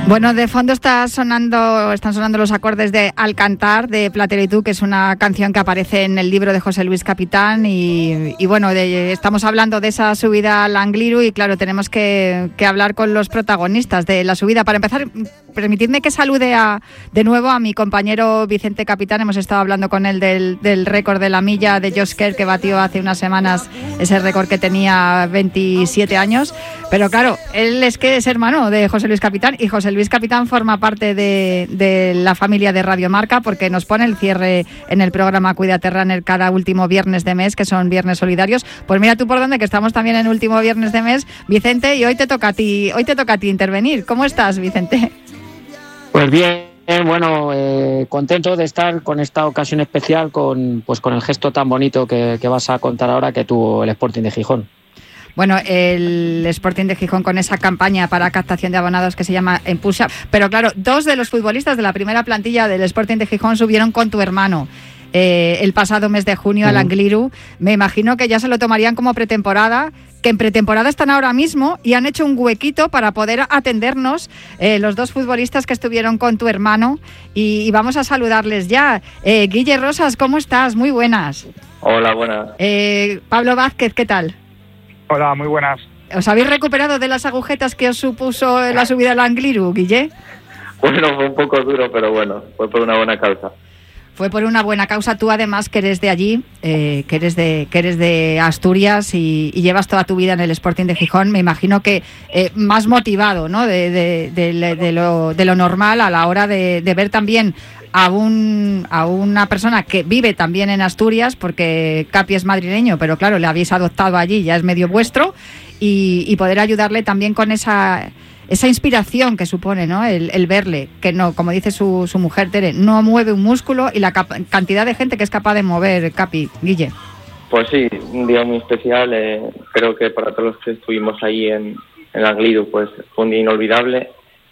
Bueno, de fondo están sonando los acordes de Al cantar, de Platero y tú, que es una canción que aparece en el libro de José Luis Capitán y bueno, estamos hablando de esa subida al Angliru y claro, tenemos que hablar con los protagonistas de la subida. Para empezar, permitidme que salude de nuevo a mi compañero Vicente Capitán. Hemos estado hablando con él del récord de la milla de Josh Kerr, que batió hace unas semanas ese récord que tenía 27 años. Pero claro, él es hermano de José Luis Capitán y José Luis Capitán forma parte de la familia de Radio Marca porque nos pone el cierre en el programa Cuídate Runner cada último viernes de mes, que son viernes solidarios. Pues mira tú por dónde, que estamos también en último viernes de mes, Vicente, y hoy te toca a ti intervenir. ¿Cómo estás, Vicente? Pues bien, bueno, contento de estar con esta ocasión especial con el gesto tan bonito que vas a contar ahora que tuvo el Sporting de Gijón. Bueno, el Sporting de Gijón con esa campaña para captación de abonados que se llama Impulsa. Pero claro, 2 de los futbolistas de la primera plantilla del Sporting de Gijón subieron con tu hermano el pasado mes de junio al Angliru. Me imagino que ya se lo tomarían como pretemporada, que en pretemporada están ahora mismo y han hecho un huequito para poder atendernos los 2 futbolistas que estuvieron con tu hermano y vamos a saludarles ya. Guille Rosas, ¿cómo estás? Muy buenas. Hola, buenas. Pablo Vázquez, ¿qué tal? Hola, muy buenas. ¿Os habéis recuperado de las agujetas que os supuso la subida al Angliru, Guille? Bueno, fue un poco duro, pero bueno, fue por una buena causa. Fue por una buena causa. Tú además que eres de allí, que eres de Asturias y llevas toda tu vida en el Sporting de Gijón, me imagino que más motivado, ¿no? de lo normal a la hora de ver también a una persona que vive también en Asturias, porque Capi es madrileño, pero claro, le habéis adoptado allí, ya es medio vuestro, y poder ayudarle también con esa inspiración que supone, ¿no? El verle, que no, como dice su mujer Tere, no mueve un músculo y la cantidad de gente que es capaz de mover, Capi, Guille. Pues sí, un día muy especial, creo que para todos los que estuvimos ahí en Angliru, pues fue un día inolvidable.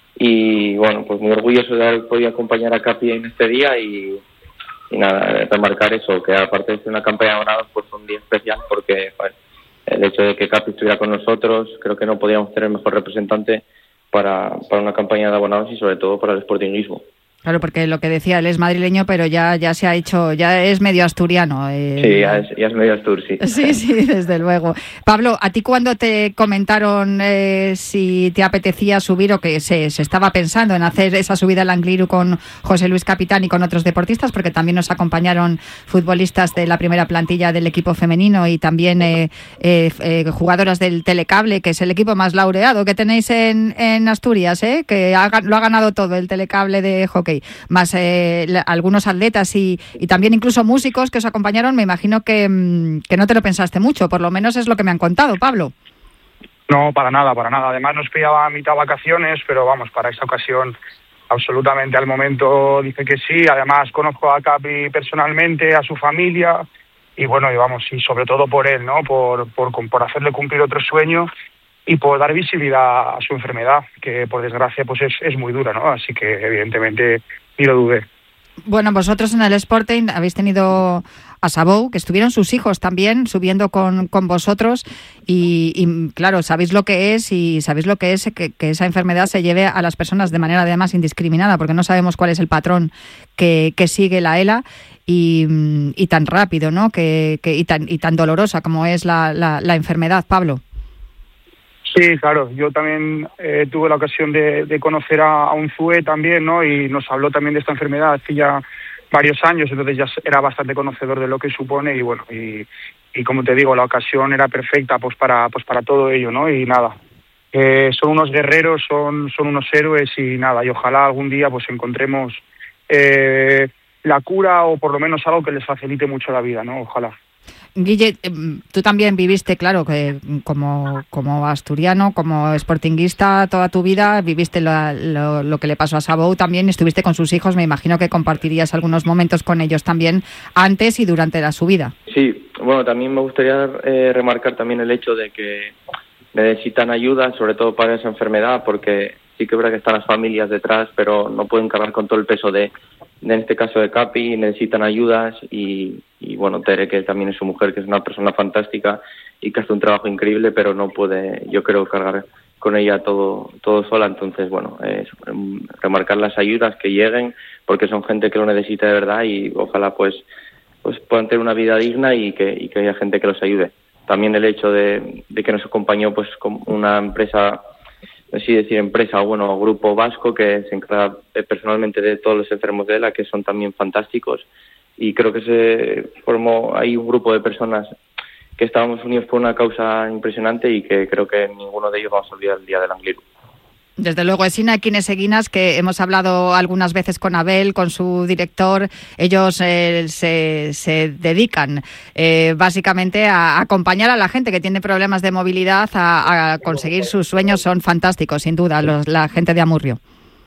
Y bueno, pues muy orgulloso de haber podido acompañar a Capi en este día y nada, remarcar eso, que aparte de ser una campaña de abonados, pues fue un día especial porque el hecho de que Capi estuviera con nosotros, creo que no podíamos tener mejor representante para una campaña de abonados y sobre todo para el sportingismo. Claro, porque lo que decía, él es madrileño, pero ya se ha hecho, ya es medio asturiano. Sí, ya es medio astur, sí. Sí, desde luego. Pablo, ¿a ti cuando te comentaron si te apetecía subir o que se estaba pensando en hacer esa subida al Angliru con José Luis Capitán y con otros deportistas, porque también nos acompañaron futbolistas de la primera plantilla del equipo femenino y también jugadoras del Telecable, que es el equipo más laureado que tenéis en Asturias, que lo ha ganado todo el Telecable de hockey, más algunos atletas y también incluso músicos que os acompañaron? Me imagino que no te lo pensaste mucho, por lo menos es lo que me han contado, Pablo. No, para nada. Además nos pillaba a mitad vacaciones, pero vamos, para esta ocasión absolutamente al momento dice que sí. Además conozco a Capi personalmente, a su familia y bueno, y sobre todo por él, ¿no? Por hacerle cumplir otro sueño y por dar visibilidad a su enfermedad, que por desgracia pues es muy dura, ¿no? Así que evidentemente ni lo dudé. Bueno, vosotros en el Sporting habéis tenido a Sabou, que estuvieron sus hijos también subiendo con vosotros y claro, sabéis lo que es que esa enfermedad se lleve a las personas de manera además indiscriminada, porque no sabemos cuál es el patrón que sigue la ELA y tan rápido, ¿no? Y tan dolorosa como es la enfermedad, Pablo. Sí, claro. Yo también tuve la ocasión de conocer a Unzué también, ¿no? Y nos habló también de esta enfermedad hace ya varios años, entonces ya era bastante conocedor de lo que supone y bueno, y como te digo, la ocasión era perfecta pues para todo ello, ¿no? Y nada, son unos guerreros, son unos héroes y nada, y ojalá algún día pues encontremos la cura o por lo menos algo que les facilite mucho la vida, ¿no? Ojalá. Guille, tú también viviste, claro, que como asturiano, como sportinguista toda tu vida, viviste lo que le pasó a Sabou también, estuviste con sus hijos, me imagino que compartirías algunos momentos con ellos también antes y durante la subida. Sí, bueno, también me gustaría remarcar también el hecho de que necesitan ayuda, sobre todo para esa enfermedad, porque sí que es verdad que están las familias detrás, pero no pueden cargar con todo el peso en este caso de Capi, necesitan ayudas y bueno, Tere, que también es su mujer, que es una persona fantástica y que hace un trabajo increíble, pero no puede, yo creo, cargar con ella todo sola. Entonces, bueno, remarcar las ayudas que lleguen, porque son gente que lo necesita de verdad, y ojalá pues puedan tener una vida digna y que haya gente que los ayude. También el hecho de que nos acompañó pues con una empresa, no sé si decir empresa o bueno, grupo vasco que se encarga personalmente de todos los enfermos de ELA, que son también fantásticos, y creo que se formó ahí un grupo de personas que estábamos unidos por una causa impresionante y que creo que ninguno de ellos vamos a olvidar el día del Angliru. Desde luego, Esina Equines Eguinas, que hemos hablado algunas veces con Abel, con su director, ellos se dedican básicamente a acompañar a la gente que tiene problemas de movilidad a conseguir sus sueños. Son fantásticos, sin duda, la gente de Amurrio.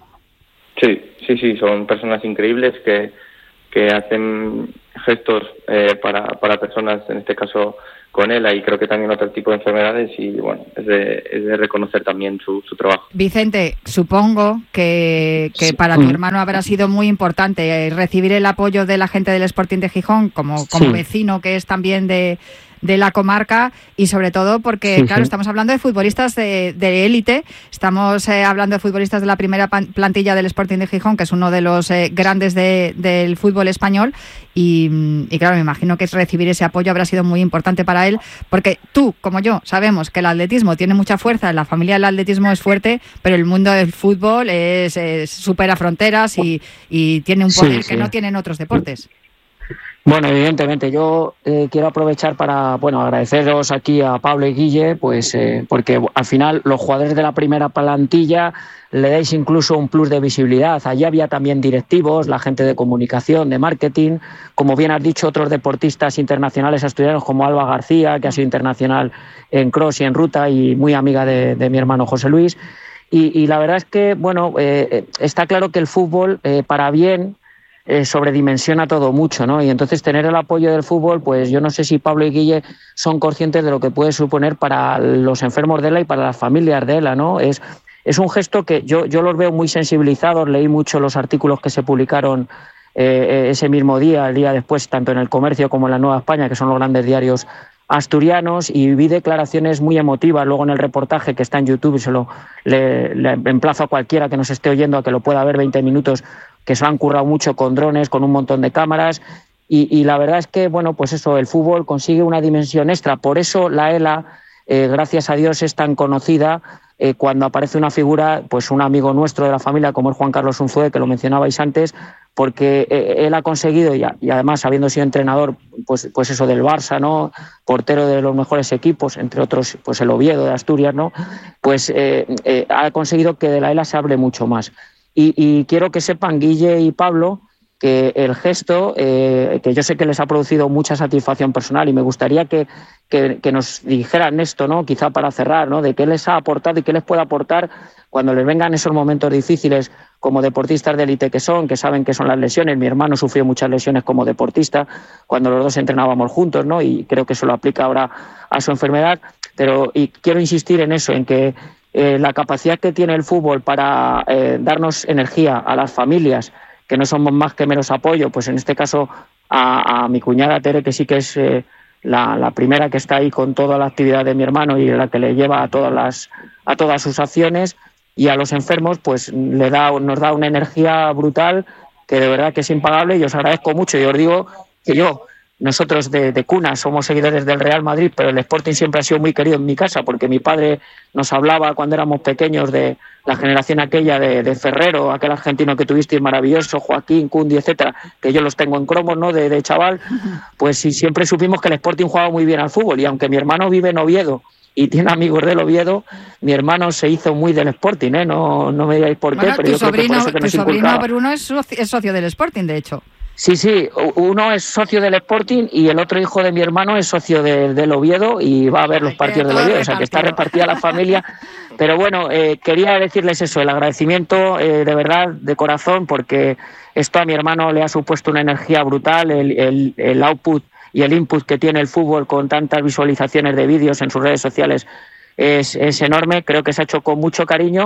Sí, son personas increíbles que hacen gestos para personas, en este caso con ELA, y creo que también otro tipo de enfermedades, y bueno, es de reconocer también su trabajo. Vicente, supongo que para tu hermano habrá sido muy importante recibir el apoyo de la gente del Sporting de Gijón, como vecino que es también de la comarca, y sobre todo porque, claro, estamos hablando de futbolistas de élite, estamos hablando de futbolistas de la primera plantilla del Sporting de Gijón, que es uno de los grandes del fútbol español, y claro, me imagino que recibir ese apoyo habrá sido muy importante para él, porque tú, como yo, sabemos que el atletismo tiene mucha fuerza, la familia del atletismo es fuerte, pero el mundo del fútbol supera fronteras y tiene un poder que no tienen otros deportes. Bueno, evidentemente, yo quiero aprovechar para agradeceros aquí a Pablo y Guille, pues porque al final los jugadores de la primera plantilla le dais incluso un plus de visibilidad. Allí había también directivos, la gente de comunicación, de marketing, como bien has dicho, otros deportistas internacionales asturianos como Alba García, que ha sido internacional en cross y en ruta y muy amiga de mi hermano José Luis. Y la verdad es que, está claro que el fútbol, para bien, sobredimensiona todo mucho, ¿no? Y entonces tener el apoyo del fútbol, pues yo no sé si Pablo y Guille son conscientes de lo que puede suponer para los enfermos de ELA y para las familias de ELA, ¿no? Es un gesto que yo los veo muy sensibilizados. Leí mucho los artículos que se publicaron ese mismo día, el día después, tanto en El Comercio como en La Nueva España, que son los grandes diarios asturianos, y vi declaraciones muy emotivas luego en el reportaje que está en YouTube, y le emplazo a cualquiera que nos esté oyendo a que lo pueda ver, 20 minutos, que se han currado mucho con drones, con un montón de cámaras, y la verdad es que, el fútbol consigue una dimensión extra. Por eso la ELA, gracias a Dios, es tan conocida cuando aparece una figura, pues un amigo nuestro de la familia, como es Juan Carlos Unzué, que lo mencionabais antes, porque él ha conseguido, y además habiendo sido entrenador, pues eso del Barça, ¿no? Portero de los mejores equipos, entre otros, pues el Oviedo de Asturias, ¿no? Pues ha conseguido que de la ELA se hable mucho más. Y quiero que sepan, Guille y Pablo, que el gesto, que yo sé que les ha producido mucha satisfacción personal, y me gustaría que nos dijeran esto, ¿no? Quizá para cerrar, ¿no? De qué les ha aportado y qué les puede aportar cuando les vengan esos momentos difíciles como deportistas de élite que saben que son las lesiones. Mi hermano sufrió muchas lesiones como deportista cuando los dos entrenábamos juntos, ¿no? Y creo que eso lo aplica ahora a su enfermedad. Y quiero insistir en eso, en que la capacidad que tiene el fútbol para darnos energía a las familias, que no somos más que menos apoyo, pues en este caso a mi cuñada Tere, que sí que es la primera que está ahí con toda la actividad de mi hermano y la que le lleva a todas sus acciones, y a los enfermos pues nos da una energía brutal que de verdad que es impagable, y os agradezco mucho. Y os digo que nosotros de cuna somos seguidores del Real Madrid, pero el Sporting siempre ha sido muy querido en mi casa, porque mi padre nos hablaba cuando éramos pequeños de la generación aquella de Ferrero, aquel argentino que tuvisteis maravilloso, Joaquín, Cundi, etcétera, que yo los tengo en cromos, ¿no? De chaval, pues sí, siempre supimos que el Sporting jugaba muy bien al fútbol, y aunque mi hermano vive en Oviedo y tiene amigos del Oviedo, mi hermano se hizo muy del Sporting, ¿eh? No me digáis por qué, pero yo creo que por eso que nos inculcaba. Tu sobrino Bruno es socio del Sporting, de hecho. Sí, uno es socio del Sporting y el otro hijo de mi hermano es socio del Oviedo y va a ver los partidos del Oviedo, o sea que está repartida la familia. Pero bueno, quería decirles eso, el agradecimiento de verdad, de corazón, porque esto a mi hermano le ha supuesto una energía brutal, el output y el input que tiene el fútbol con tantas visualizaciones de vídeos en sus redes sociales es enorme. Creo que se ha hecho con mucho cariño,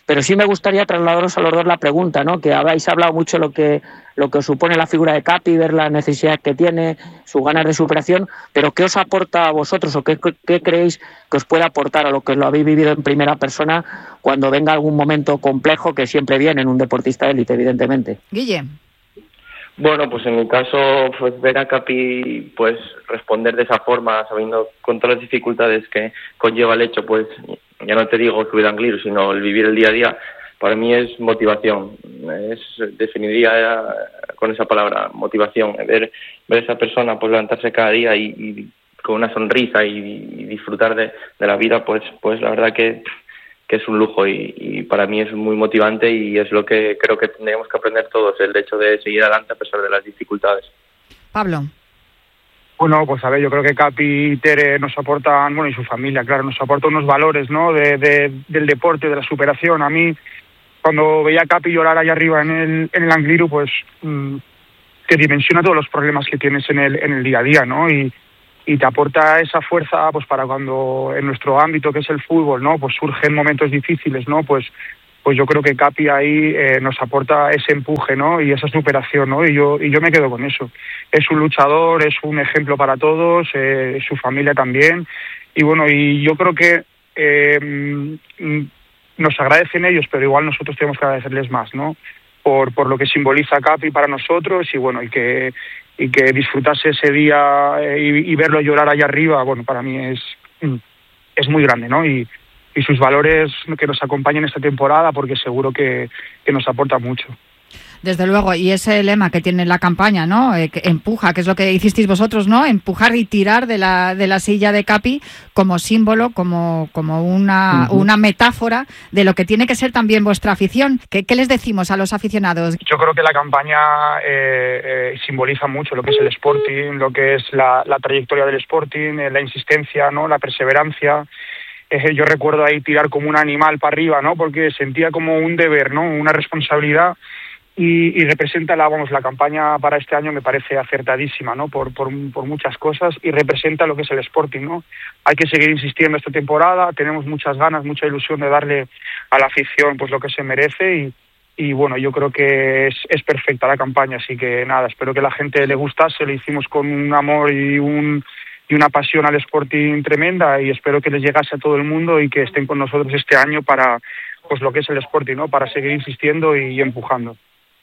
pero sí me gustaría trasladaros a los dos la pregunta, ¿no? Que habéis hablado mucho lo que os supone la figura de Capi, ver las necesidades que tiene, sus ganas de superación, pero ¿qué os aporta a vosotros o qué creéis que os puede aportar a lo que lo habéis vivido en primera persona cuando venga algún momento complejo, que siempre viene en un deportista de élite, evidentemente? Guille. Bueno, pues en mi caso, pues ver a Capi pues responder de esa forma, sabiendo con todas las dificultades que conlleva el hecho, pues ya no te digo subir a Angliru, sino el vivir el día a día, para mí es motivación. Definiría con esa palabra, motivación. Ver a esa persona pues levantarse cada día y con una sonrisa y disfrutar de la vida, pues la verdad que es un lujo y para mí es muy motivante y es lo que creo que tendríamos que aprender todos, el hecho de seguir adelante a pesar de las dificultades. Pablo. Bueno, pues a ver, yo creo que Capi y Tere nos aportan, bueno, y su familia, claro, nos aportan unos valores, ¿no?, del deporte, de la superación. A mí, cuando veía a Capi llorar allá arriba en el Angliru, pues te dimensiona todos los problemas que tienes en el día a día, ¿no? Y te aporta esa fuerza pues para cuando en nuestro ámbito, que es el fútbol, ¿no?, pues surgen momentos difíciles, ¿no?, pues yo creo que Capi ahí nos aporta ese empuje, ¿no?, y esa superación, ¿no?, y yo me quedo con eso. Es un luchador, es un ejemplo para todos, su familia también, y bueno, y yo creo que nos agradecen ellos, pero igual nosotros tenemos que agradecerles más, ¿no?, por lo que simboliza Capi para nosotros, y bueno, y que disfrutase ese día y verlo llorar allá arriba, bueno, para mí es muy grande, ¿no? Y sus valores que nos acompañen esta temporada, porque seguro que nos aporta mucho. Desde luego, y ese lema que tiene la campaña, ¿no?, que empuja, que es lo que hicisteis vosotros, ¿no?, empujar y tirar de la silla de Capi como símbolo, como una metáfora de lo que tiene que ser también vuestra afición. ¿Qué les decimos a los aficionados? Yo creo que la campaña simboliza mucho lo que es el Sporting, lo que es la trayectoria del Sporting, la insistencia, ¿no?, la perseverancia. Yo recuerdo ahí tirar como un animal para arriba, ¿no?, porque sentía como un deber, ¿no?, una responsabilidad. Y representa la campaña para este año, me parece acertadísima, ¿no?, por muchas cosas, y representa lo que es el Sporting, ¿no? Hay que seguir insistiendo esta temporada, tenemos muchas ganas, mucha ilusión de darle a la afición pues lo que se merece y bueno, yo creo que es perfecta la campaña, así que nada, espero que la gente le gustase, lo hicimos con un amor y una pasión al Sporting tremenda, y espero que les llegase a todo el mundo y que estén con nosotros este año para pues lo que es el Sporting, ¿no?, para seguir insistiendo y empujando.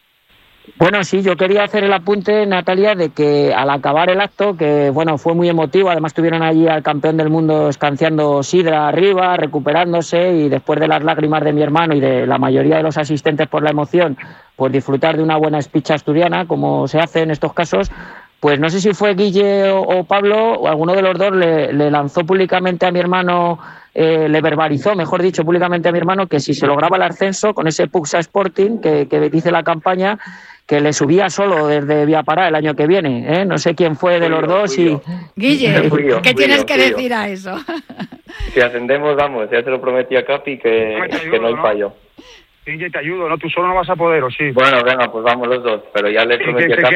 Bueno, sí, yo quería hacer el apunte, Natalia, de que al acabar el acto, que bueno, fue muy emotivo, además tuvieron allí al campeón del mundo escanciando sidra arriba, recuperándose, y después de las lágrimas de mi hermano y de la mayoría de los asistentes por la emoción, pues disfrutar de una buena speech asturiana, como se hace en estos casos, pues no sé si fue Guille o Pablo, o alguno de los dos le lanzó públicamente a mi hermano, le verbalizó, mejor dicho, públicamente a mi hermano, que si se lograba el ascenso con ese Puxa Sporting, que dice la campaña, que le subía solo desde Viapará el año que viene, ¿eh? No sé quién fue de los dos. Guille, ¿qué tienes que decir a eso? Si ascendemos, vamos, ya se lo prometí a Capi que no hay fallo. Guille, te ayudo, ¿no? Tú solo no vas a poder, ¿o sí? Bueno, venga, pues vamos los dos, pero ya le prometí a Capi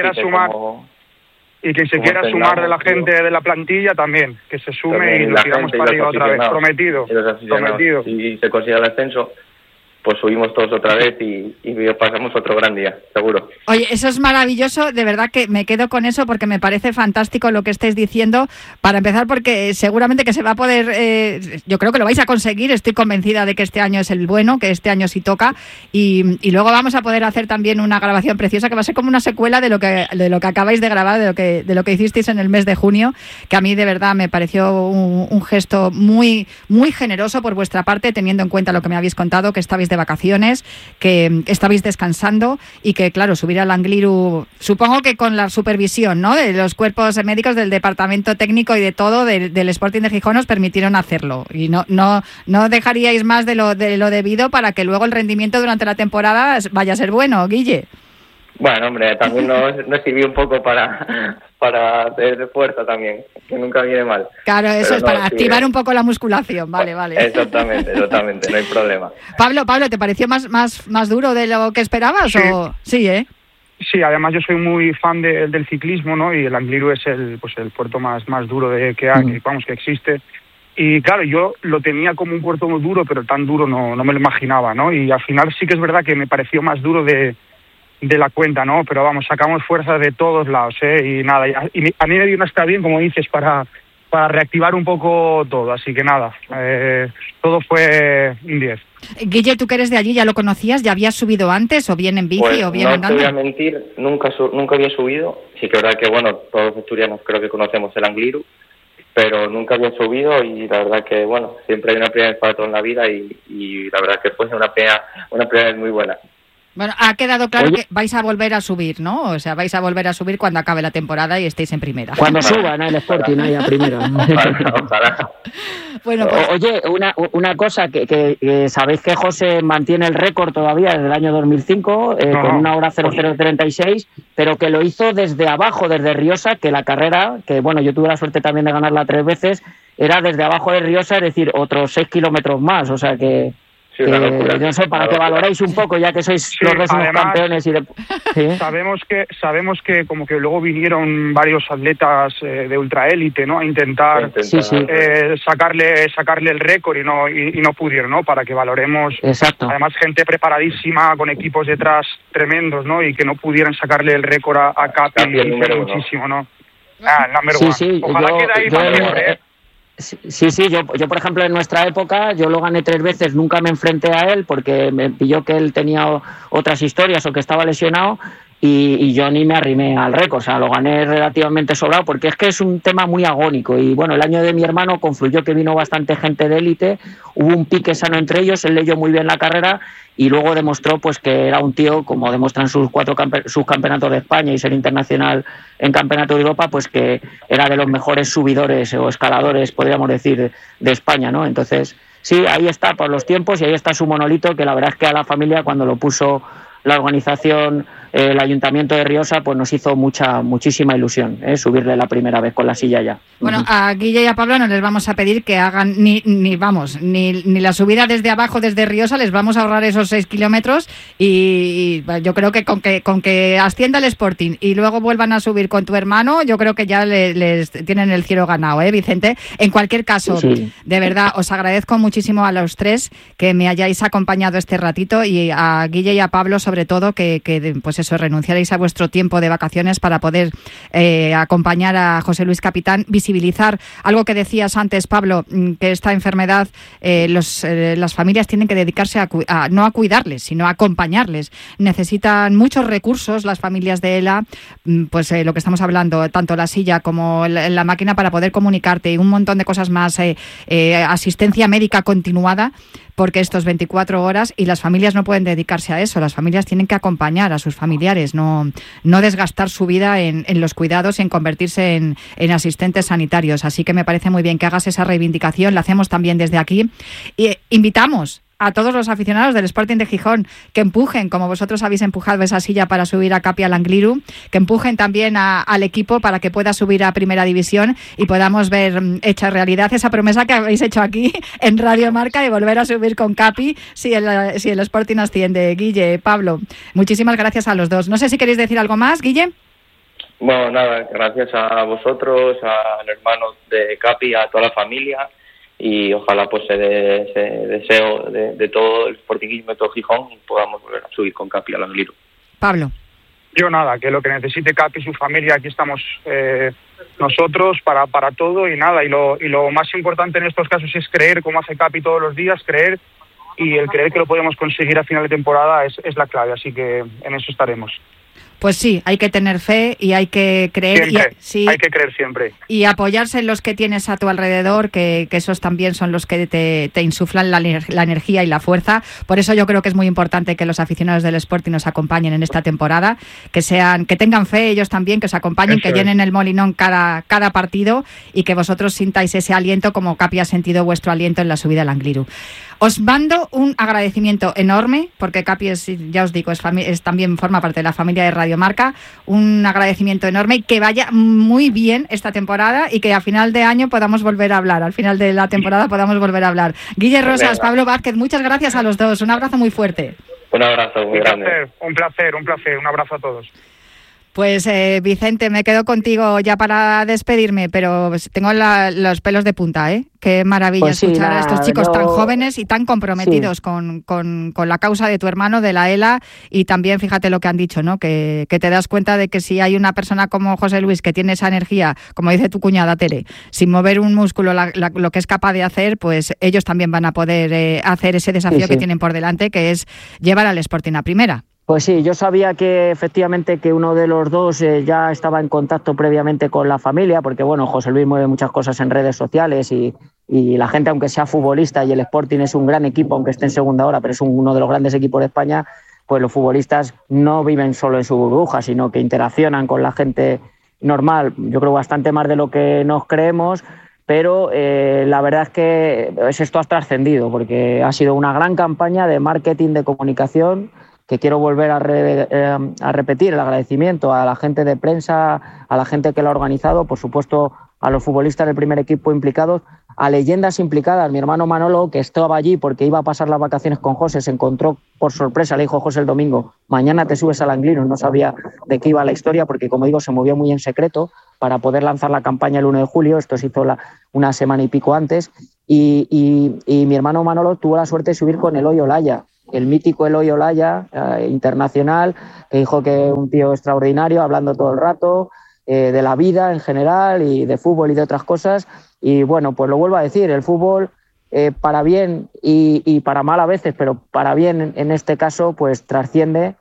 y que se quiera sumar de la gente de la plantilla también, que se sume también, y lo tiramos para arriba otra vez. Prometido. Si se consigue el ascenso, pues subimos todos otra vez y pasamos otro gran día, seguro. Oye, eso es maravilloso, de verdad que me quedo con eso porque me parece fantástico lo que estáis diciendo. Para empezar, porque seguramente que se va a poder, yo creo que lo vais a conseguir, estoy convencida de que este año es el bueno, que este año sí toca, y luego vamos a poder hacer también una grabación preciosa que va a ser como una secuela de lo que acabáis de grabar, de lo que hicisteis en el mes de junio, que a mí de verdad me pareció un gesto muy, muy generoso por vuestra parte, teniendo en cuenta lo que me habéis contado, que estabais de vacaciones, que estabais descansando y que, claro, subir al Angliru, supongo que con la supervisión, ¿no?, de los cuerpos médicos, del departamento técnico y de todo del Sporting de Gijón, os permitieron hacerlo y no dejaríais más de lo debido para que luego el rendimiento durante la temporada vaya a ser bueno, Guille. Bueno, hombre, también nos sirvió un poco para hacer fuerza también, que nunca viene mal. Claro, eso pero es para activar un poco la musculación, vale. Exactamente, no hay problema. Pablo, ¿te pareció más duro de lo que esperabas? Sí. Sí, ¿eh? Sí, además yo soy muy fan del ciclismo, ¿no? Y el Angliru es el puerto más duro que existe. Y claro, yo lo tenía como un puerto muy duro, pero tan duro no me lo imaginaba, ¿no? Y al final sí que es verdad que me pareció más duro de la cuenta, ¿no? Pero vamos, sacamos fuerza de todos lados, y nada, y a mí me dio una está bien, como dices, para reactivar un poco todo, así que nada, todo fue un 10. Guille, tú que eres de allí, ¿ya lo conocías? ¿Ya habías subido antes, o bien en bici, pues o bien andando? No te voy a mentir, nunca había subido. Sí que es verdad que, bueno, todos los asturianos creo que conocemos el Angliru, pero nunca había subido, y la verdad que, bueno, siempre hay una primera vez para todo en la vida, y la verdad que fue una primera vez muy buena. Bueno, ha quedado claro que vais a volver a subir, ¿no? O sea, vais a volver a subir cuando acabe la temporada y estéis en primera. Cuando suban el Sporting ahí a primera. Ojalá. Bueno, pues... Oye, una cosa, que sabéis que José mantiene el récord todavía desde el año 2005, con 1 hora 0036, pero que lo hizo desde abajo, desde Riosa, que la carrera, que bueno, yo tuve la suerte también de ganarla 3 veces, era desde abajo de Riosa, es decir, otros 6 kilómetros más, o sea que... Sí, no sé, para que valoréis un poco, ya que sois los dos unos campeones. ¿Sí? Sabemos que como que luego vinieron varios atletas de ultraélite, ¿no? A intentar sacarle el récord y no pudieron, ¿no? Para que valoremos. Exacto. Además, gente preparadísima con equipos detrás tremendos, por y que no pudieran sacarle el récord a Capi muchísimo, ¿no? Sí, ojalá quede ahí para mejor, Sí, yo por ejemplo en nuestra época yo lo gané 3 veces, nunca me enfrenté a él porque me pilló que él tenía otras historias o que estaba lesionado, y yo ni me arrimé al récord, o sea, lo gané relativamente sobrado, porque es que es un tema muy agónico. Y bueno, el año de mi hermano confluyó que vino bastante gente de élite, hubo un pique sano entre ellos, él leyó muy bien la carrera y luego demostró pues que era un tío, como demuestran sus 4 subcampeonatos de España y ser internacional en Campeonato de Europa, pues que era de los mejores subidores o escaladores, podríamos decir, de España, ¿no? Entonces, sí, ahí está por los tiempos, y ahí está su monolito, que la verdad es que a la familia, cuando lo puso la organización, el Ayuntamiento de Riosa, pues nos hizo muchísima ilusión subirle la primera vez con la silla ya. Bueno, a Guille y a Pablo no les vamos a pedir que hagan ni la subida desde abajo, desde Riosa, les vamos a ahorrar esos 6 kilómetros, y yo creo que con que ascienda el Sporting y luego vuelvan a subir con tu hermano, yo creo que ya les tienen el cielo ganado, Vicente. En cualquier caso, sí, de verdad, os agradezco muchísimo a los 3 que me hayáis acompañado este ratito, y a Guille y a Pablo sobre todo que pues eso, renunciaréis a vuestro tiempo de vacaciones para poder acompañar a José Luis Capitán, visibilizar algo que decías antes, Pablo, que esta enfermedad las familias tienen que dedicarse no a cuidarles, sino a acompañarles. Necesitan muchos recursos las familias de ELA, pues lo que estamos hablando, tanto la silla como la máquina para poder comunicarte, y un montón de cosas más, asistencia médica continuada, porque esto es 24 horas y las familias no pueden dedicarse a eso. Las familias tienen que acompañar a sus familiares, no desgastar su vida en los cuidados y en convertirse en asistentes sanitarios. Así que me parece muy bien que hagas esa reivindicación, la hacemos también desde aquí. Y invitamos a todos los aficionados del Sporting de Gijón que empujen, como vosotros habéis empujado esa silla para subir a Capi al Angliru, que empujen también al equipo para que pueda subir a Primera División y podamos ver hecha realidad esa promesa que habéis hecho aquí en Radio Marca de volver a subir con Capi si el Sporting asciende. Guille, Pablo, muchísimas gracias a los dos. No sé si queréis decir algo más, Guille. Bueno, nada, gracias a vosotros, al hermano de Capi, a toda la familia, y ojalá pues ese deseo de todo el sportinguismo de todo Gijón y podamos volver a subir con Capi al Angliru. Pablo. Yo nada, que lo que necesite Capi y su familia, aquí estamos nosotros para todo, y nada, y lo más importante en estos casos es creer, como hace Capi todos los días, creer, y el creer que lo podemos conseguir a final de temporada es la clave, así que en eso estaremos. Pues sí, hay que tener fe y hay que creer. Sí, hay que creer siempre. Y apoyarse en los que tienes a tu alrededor, que esos también son los que te insuflan la energía y la fuerza. Por eso yo creo que es muy importante que los aficionados del Sporting nos acompañen en esta temporada, que tengan fe ellos también, que os acompañen, eso que llenen el Molinón cada partido, y que vosotros sintáis ese aliento como Capi ha sentido vuestro aliento en la subida al Angliru. Os mando un agradecimiento enorme, porque Capi ya os digo, también forma parte de la familia de Radio Marca. Un agradecimiento enorme, y que vaya muy bien esta temporada, y que a final de año podamos volver a hablar, al final de la temporada podamos volver a hablar. Guille Rosas, Pablo Vázquez, muchas gracias a los dos. Un abrazo muy fuerte. Un abrazo muy grande. Un placer. Un abrazo a todos. Pues Vicente, me quedo contigo ya para despedirme, pero tengo los pelos de punta, ¿eh? Qué maravilla escuchar a estos chicos tan jóvenes y tan comprometidos con la causa de tu hermano, de la ELA, y también fíjate lo que han dicho, ¿no? Que te das cuenta de que si hay una persona como José Luis que tiene esa energía, como dice tu cuñada Tere, sin mover un músculo lo que es capaz de hacer, pues ellos también van a poder hacer ese desafío que tienen por delante, que es llevar al Sporting a primera. Pues sí, yo sabía que efectivamente que uno de los dos ya estaba en contacto previamente con la familia, porque bueno, José Luis mueve muchas cosas en redes sociales y la gente, aunque sea futbolista, y el Sporting es un gran equipo, aunque esté en segunda hora, pero es uno de los grandes equipos de España, pues los futbolistas no viven solo en su burbuja, sino que interaccionan con la gente normal, yo creo bastante más de lo que nos creemos, pero la verdad es que esto ha trascendido, porque ha sido una gran campaña de marketing, de comunicación, que quiero volver a repetir el agradecimiento a la gente de prensa, a la gente que lo ha organizado, por supuesto a los futbolistas del primer equipo implicados, a leyendas implicadas. Mi hermano Manolo, que estaba allí porque iba a pasar las vacaciones con José, se encontró por sorpresa, le dijo José el domingo, mañana te subes al Anglino, no sabía de qué iba la historia porque, como digo, se movió muy en secreto para poder lanzar la campaña el 1 de julio, esto se hizo una semana y pico antes, y mi hermano Manolo tuvo la suerte de subir con Eloy Olaya, el mítico Eloy Olaya, internacional, que dijo que un tío extraordinario, hablando todo el rato de la vida en general y de fútbol y de otras cosas. Y bueno, pues lo vuelvo a decir, el fútbol para bien y para mal a veces, pero para bien en este caso, pues trasciende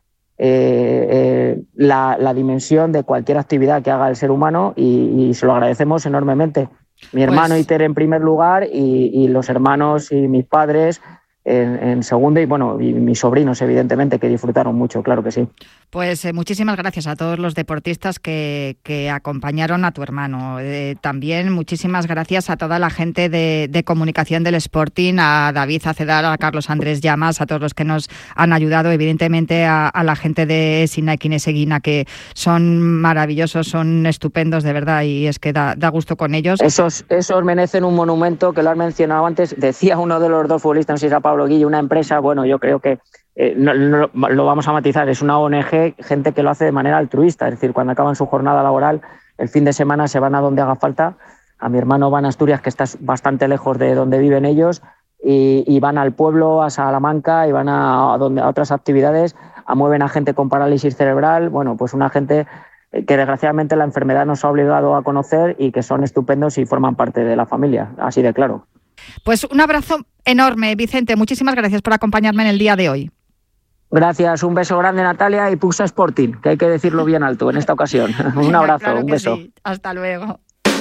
la dimensión de cualquier actividad que haga el ser humano y se lo agradecemos enormemente. Mi hermano Iter en primer lugar y los hermanos y mis padres en segundo y bueno, y mis sobrinos evidentemente que disfrutaron mucho, claro que sí. Pues muchísimas gracias a todos los deportistas que acompañaron a tu hermano. También muchísimas gracias a toda la gente de comunicación del Sporting, a David Acedal, a Carlos Andrés Llamas, a todos los que nos han ayudado, evidentemente a la gente de Esina y Kineseguina, que son maravillosos, son estupendos de verdad y es que da gusto con ellos. Esos merecen un monumento, que lo has mencionado antes, decía uno de los dos futbolistas, no sé si era Pablo Guille, una empresa, bueno, yo creo que no, lo vamos a matizar, es una ONG, gente que lo hace de manera altruista, es decir, cuando acaban su jornada laboral, el fin de semana se van a donde haga falta. A mi hermano van a Asturias, que está bastante lejos de donde viven ellos, y van al pueblo, a Salamanca, y van a otras actividades, mueven a gente con parálisis cerebral, bueno, pues una gente que desgraciadamente la enfermedad nos ha obligado a conocer y que son estupendos y forman parte de la familia, así de claro. Pues un abrazo enorme, Vicente, muchísimas gracias por acompañarme en el día de hoy. Gracias, un beso grande Natalia y Puxa Sporting, que hay que decirlo bien alto en esta ocasión. Un abrazo, claro un beso. Sí. Hasta luego.